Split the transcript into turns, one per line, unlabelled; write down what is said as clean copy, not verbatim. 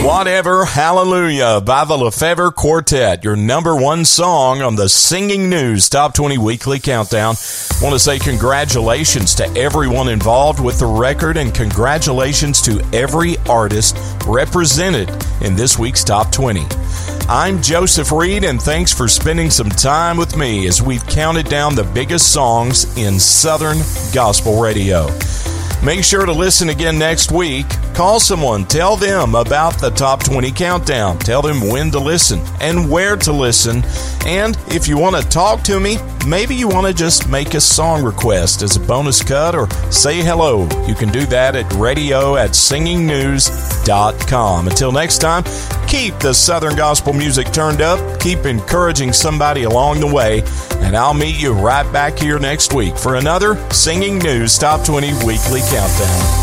Whatever, Hallelujah by the Lefevre Quartet, your number one song on the Singing News Top 20 Weekly Countdown. I want to say congratulations to everyone involved with the record and congratulations to every artist represented in this week's Top 20. I'm Joseph Reed, and thanks for spending some time with me as we've counted down the biggest songs in Southern Gospel Radio. Make sure to listen again next week. Call someone. Tell them about the Top 20 Countdown. Tell them when to listen and where to listen. And if you want to talk to me, maybe you want to just make a song request as a bonus cut or say hello. You can do that at radio@singingnews.com. Until next time, keep the Southern Gospel music turned up. Keep encouraging somebody along the way. And I'll meet you right back here next week for another Singing News Top 20 Weekly Countdown.